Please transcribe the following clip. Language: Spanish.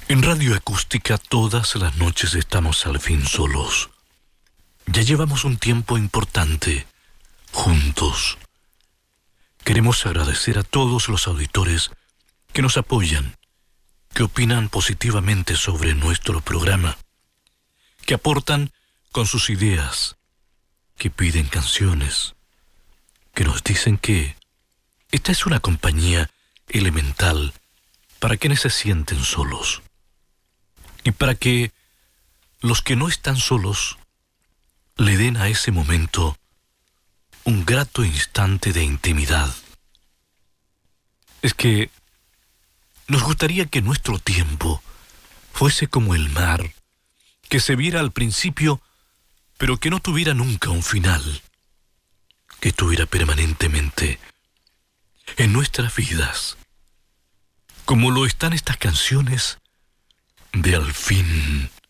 En Radio Acústica todas las noches estamos al fin solos. Ya llevamos un tiempo importante juntos. Queremos agradecer a todos los auditores que nos apoyan, que opinan positivamente sobre nuestro programa, que aportan con sus ideas, que piden canciones, que nos dicen que esta es una compañía elemental para quienes se sienten solos y para que los que no están solos le den a ese momento un grato instante de intimidad. Es que nos gustaría que nuestro tiempo fuese como el mar, que se viera al principio, pero que no tuviera nunca un final, que estuviera permanentemente en nuestras vidas, como lo están estas canciones de Al fin